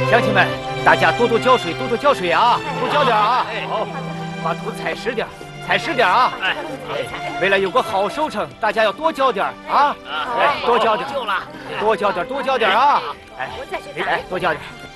乡亲们，大家多多浇水，多多浇水啊，多浇点啊！好，把土踩实点，踩实点啊！哎，为了有个好收成，大家要多浇点啊！哎，多浇点，多浇点，多浇点啊！哎，来，多浇点。